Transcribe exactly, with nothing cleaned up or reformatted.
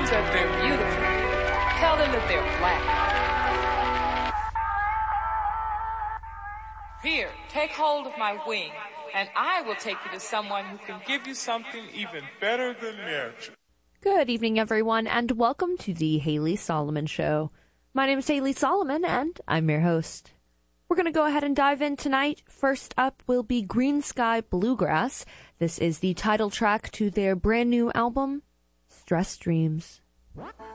them that they're beautiful. Tell them that they're black. Here, take hold of my wing, and I will take you to someone who can give you something even better than marriage. Good evening, everyone, and welcome to the Haley Solomon Show. My name is Haley Solomon, and I'm your host. We're going to go ahead and dive in tonight. First up will be Green Sky Bluegrass. This is the title track to their brand new album, Stress Dreams.